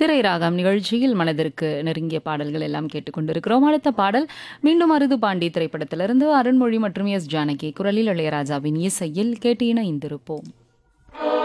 திரை ராகம் நிகழ்ச்சியில் மனதிற்கு நெருங்கிய பாடல்கள் எல்லாம் கேட்டுக்கொண்டிருக்கிறோம். அடுத்த பாடல் மீண்டும் அருது பாண்டி திரைப்படத்திலிருந்து அருண்மொழி மற்றும் எஸ் ஜானகி குரலில் இளையராஜாவின் இசையில் கேட்டு இணைந்திருப்போம்.